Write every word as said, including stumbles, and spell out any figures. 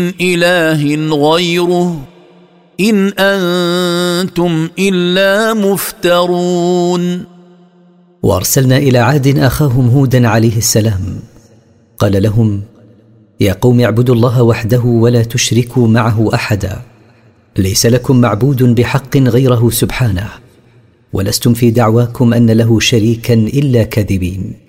إله غيره إن أنتم إلا مفترون. وأرسلنا إلى عاد أخاهم هودا عليه السلام قال لهم: يا قوم اعبدوا الله وحده ولا تشركوا معه أحدا، ليس لكم معبود بحق غيره سبحانه، ولستم في دعواكم أن له شريكا إلا كاذبين.